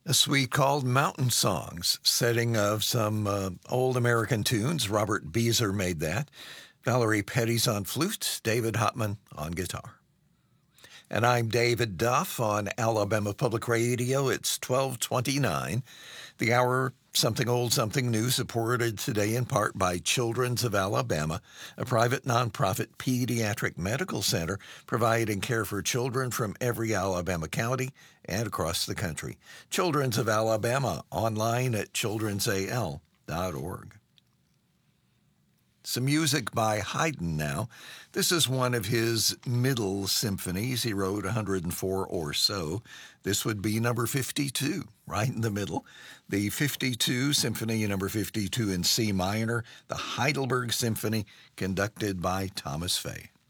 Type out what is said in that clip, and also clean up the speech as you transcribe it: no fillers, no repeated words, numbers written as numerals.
A suite called Mountain Songs, setting of some old American tunes. Robert Beezer made that. Valerie Petty's on flute, David Hopman on guitar. And I'm David Duff on Alabama Public Radio. It's 12:29. The hour, something old, something new, supported today in part by Children's of Alabama, a private nonprofit pediatric medical center providing care for children from every Alabama county and across the country. Children's of Alabama, online at childrensal.org. Some music by Haydn now. This is one of his middle symphonies. He wrote 104 or so. This would be number 52, right in the middle. The 52 Symphony number 52 in C minor, the Heidelberg Symphony, conducted by Thomas Fay.